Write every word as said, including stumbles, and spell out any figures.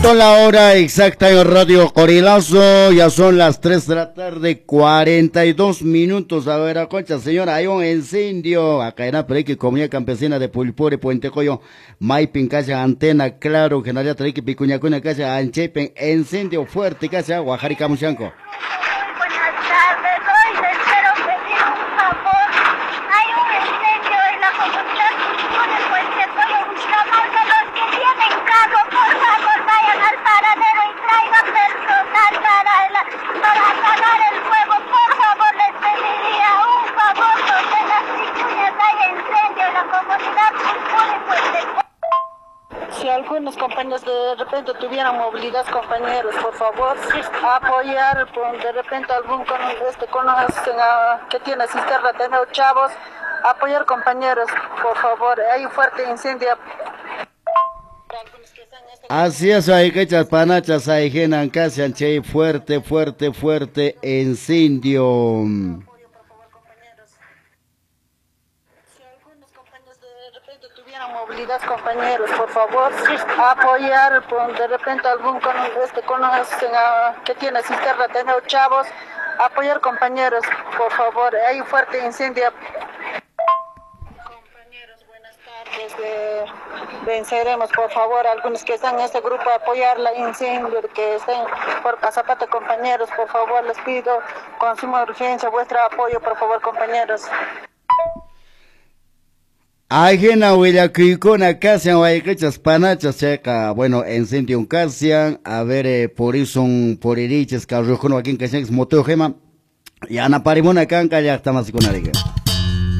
Son la hora exacta en Radio Corilazo, ya son las tres de la tarde, cuarenta y dos minutos. A ver, concha, señora, hay un incendio acá en la Pereque, Comunidad Campesina de Pulpore, Puente Coyo, Maipin, Casa Antena, claro, General Treque, Picuñacuna, Casa Anchepen, incendio fuerte, Casa Guajari, Camuchanco. Buenas tardes, hoy les quiero pedir un favor. Hay un incendio en la comunidad Pulpore, Puente Coyo, Bustamante. Los que tienen carro, por favor, vayan al paradero y traigan personal para, el, para apagar el fuego. Por favor, les pediría un favor, donde las chicuñas hay incendio en la comunidad Pulpore, Puente Coyo. Si algunos compañeros de repente tuvieran movilidad, compañeros, por favor, apoyar, de repente algún con, este, conocen a, que tiene cisterna, tener chavos, apoyar, compañeros, por favor, hay un fuerte incendio. Así es, hay que echar panachas, hay genan casi anche, fuerte, fuerte, fuerte incendio. Movilidad, compañeros, por favor, apoyar, de repente algún con, este, conocen a, que tiene cisterna, tener chavos, apoyar, compañeros, por favor, hay un fuerte incendio. Compañeros, buenas tardes, de, venceremos, por favor, algunos que están en este grupo, apoyar la incendio, que estén por Cazapata, compañeros, por favor, les pido con suma urgencia vuestro apoyo, por favor, compañeros. Ajena huella cuicona casian huayquechas panachas checa, bueno, incendio un casian, a ver, eh, por eso un por iriches, carrojono aquí en casian, es moteo gema, y ana parimona canca ya está más con ariga.